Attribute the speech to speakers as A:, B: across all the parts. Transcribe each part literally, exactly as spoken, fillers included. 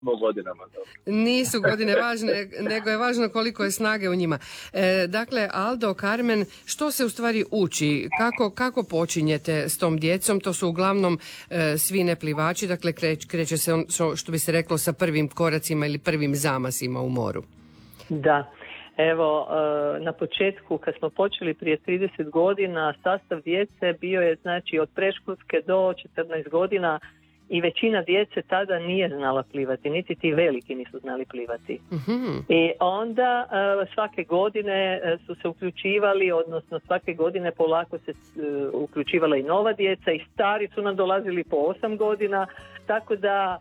A: godinama. Dobro.
B: Nisu godine važne, nego je važno koliko je snage u njima. E, dakle, Aldo, Carmen, što se u stvari uči? Kako, kako počinjete s tom djecom? To su uglavnom e, svi neplivači, dakle kreć, kreće se on, što, što bi se reklo sa prvim koracima ili prvim zamasima u moru.
C: Da. Evo, na početku kad smo počeli prije trideset godina, sastav djece bio je znači od predškolske do četrnaest godina i većina djece tada nije znala plivati, niti ti veliki nisu znali plivati.
B: Mm-hmm.
C: I onda svake godine su se uključivali, odnosno svake godine polako se uključivala i nova djeca i stari su nam dolazili po osam godina, tako da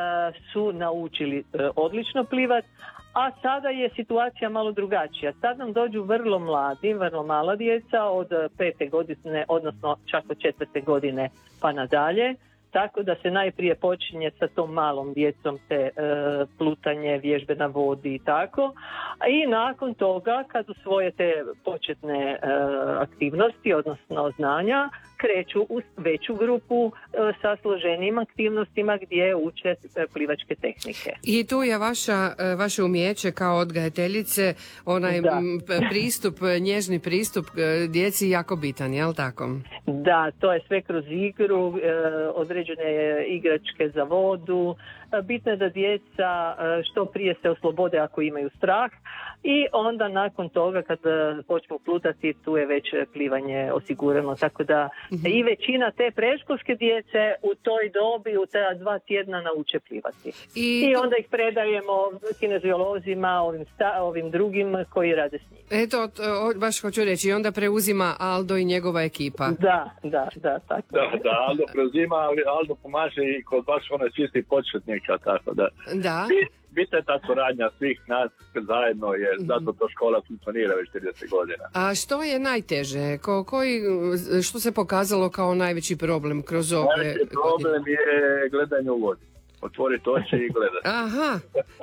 C: su naučili odlično plivati. A sada je situacija malo drugačija. Sad nam dođu vrlo mladi, vrlo mala djeca od pete godine, odnosno čak od četvrte godine pa nadalje. Tako da se najprije počinje sa tom malom djecom te e, plutanje, vježbe na vodi i tako. I nakon toga kad usvoje te početne e, aktivnosti, odnosno znanja, kreću u veću grupu e, sa složenijim aktivnostima gdje uče plivačke tehnike.
B: I tu je vaša, vaše umijeće kao odgajateljice, onaj
C: da.
B: pristup, nježni pristup djeci jako bitan, jel tako?
C: Da, to je sve kroz igru, e, određene igračke za vodu. Bitno je da djeca što prije se oslobode ako imaju strah i onda nakon toga kad počnu plutati tu je već plivanje osigurano, tako da mm-hmm. i većina te predškolske djece u toj dobi u ta dva tjedna nauče plivati. I, I onda ih predajemo kineziolozima, ovim, sta, ovim drugim koji rade s njim.
B: Eto, baš hoću reći, i onda preuzima Aldo i njegova ekipa.
C: Da, da, da, tako.
A: Da, da, Aldo preuzima, ali Aldo pomaže i kod baš onaj čisti početnika, tako da.
B: Da.
A: Bitna je ta suradnja svih nas zajedno, jer zato to škola funkcionira već trideset godina.
B: A što je najteže? Ko, koji, što se pokazalo kao najveći problem kroz ove...
A: Najveći problem je gledanje u vodi. Otvoriti oči i gledati.
B: Aha.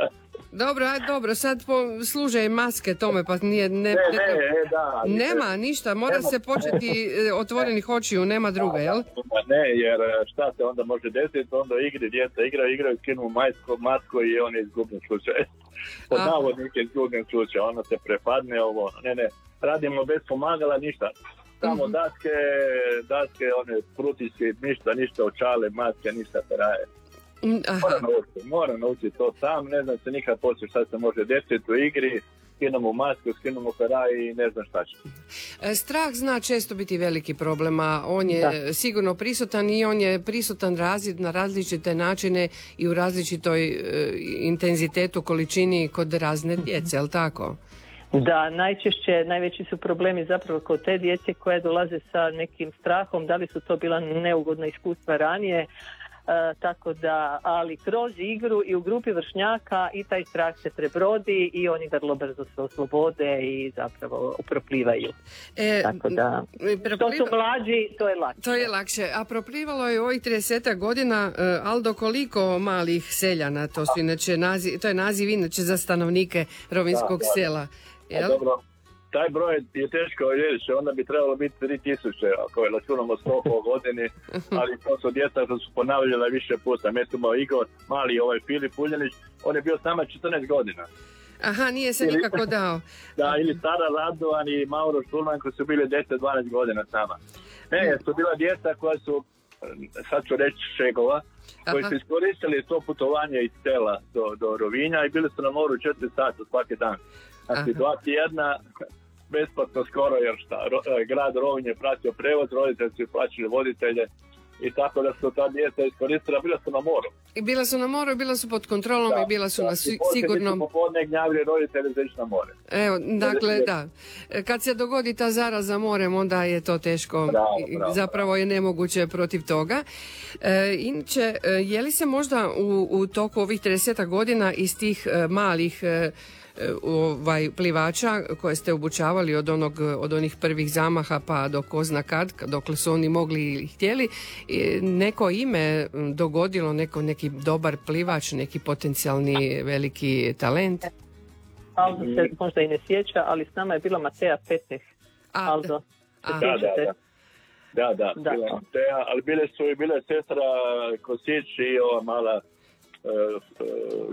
B: Dobro, aj dobro, sad po, služe maske tome, pa nije... Ne,
A: ne, ne, ne da.
B: Nema ništa, mora nema. Se početi otvorenih očiju, nema druge, jel?
A: Ne, jer šta se onda može desiti, onda igri, djeca igraju, igraju, skinu majsko, masku i on je izgubljen slučaj. Pod navodnike izgubljen slučaj, ono se prepadne ovo, ne, ne, radimo bez pomagala, ništa. Samo mm-hmm. daske, daske, one prutiske, ništa, ništa očale, maske, ništa peraje. Moram naučiti, moram naučiti to sam, ne znam se nikad poslije šta se može desiti u igri, skinemo masku, skinemo peraj i ne znam šta će.
B: Strah zna često biti veliki problem, a on je da. Sigurno prisutan i on je prisutan različit na različite načine i u različitoj e, intenzitetu, količini kod razne djece, jel tako?
C: Da, najčešće, najveći su problemi zapravo kod te djece koje dolaze sa nekim strahom, da li su to bila neugodna iskustva ranije, Uh, tako da, ali kroz igru i u grupi vršnjaka i taj strah se prebrodi i oni vrlo brzo se oslobode i zapravo proplivaju. E, tako da, propliva... što su mlađi, to je lakše.
B: To je lakše. A proplivalo je u ovih trideset godina, uh, Aldo, koliko malih seljana, to su inače naziv, to je naziv inače za stanovnike rovinskog da, da. sela. Jel?
A: Dobro. Taj broj je teško reći, onda bi trebalo biti tri tisuće, ako je računamo sto po godini, ali to su djeca što su ponavljala više puta. Mi smo Igor, mali ovaj Filip Uljanić, on je bio s nama četrnaest godina.
B: Aha, nije se
A: ili,
B: nikako dao.
A: Da, ili Sara Radovan i Mauro Šturman koji su bili deset dvanaest godina s nama. Ne, su bila djeca koja su, sad ću reći šegova, koji Aha. su iskoristili to putovanje iz sela do, do Rovinja i bili su na moru četiri sata svaki dan. Znači Aha. dva tjedna... besplatno skoro, jer šta, ro, grad Rovinj je pratio prevoz, roditelji su plaćali voditelje i tako da su ta djeca iskoristila, bila su na moru.
B: I bila su na moru, bila su pod kontrolom da, i bila su da, na si, sigurnom...
A: Da, popodne gnjavili roditelji za ići na more.
B: Evo, dakle, da. Kad se dogodi ta zaraza morem, onda je to teško,
A: bravo, bravo,
B: zapravo
A: bravo.
B: je nemoguće protiv toga. E, inače, je li se možda u, u toku ovih trideset godina iz tih e, malih... E, ovaj plivača koje ste obučavali od onog od onih prvih zamaha pa do ko zna kad, dokle su oni mogli ili htjeli, neko ime dogodilo, neko neki dobar plivač, neki potencijalni veliki talent?
C: Aldo se možda i ne sjeća, ali s nama je bila Mateja Peteh.
B: A,
C: Aldo,
A: da, da, da. Da, da, da. Bila Mateja, ali bile su i bile sestra Kosić i ova mala e,